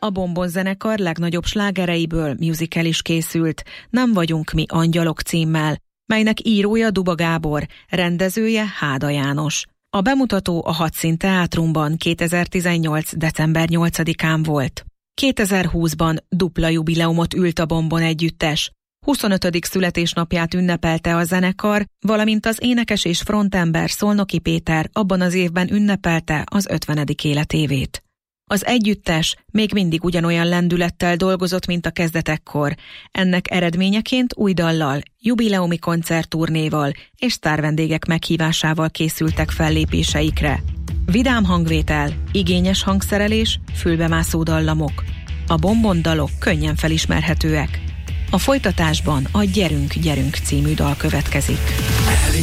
A Bombon zenekar legnagyobb slágereiből musical is készült, Nem vagyunk mi angyalok címmel, melynek írója Duba Gábor, rendezője Háda János. A bemutató a Hadszín Teátrumban 2018. december 8-án volt. 2020-ban dupla jubileumot ült a Bombon együttes. 25. születésnapját ünnepelte a zenekar, valamint az énekes és frontember Szolnoki Péter abban az évben ünnepelte az 50. életévét. Az együttes még mindig ugyanolyan lendülettel dolgozott, mint a kezdetekkor. Ennek eredményeként új dallal, jubileumi koncertturnéval és sztárvendégek meghívásával készültek fellépéseikre. Vidám hangvétel, igényes hangszerelés, fülbemászó dallamok. A Bombon dalok könnyen felismerhetőek. A folytatásban a Gyerünk, gyerünk című dal következik.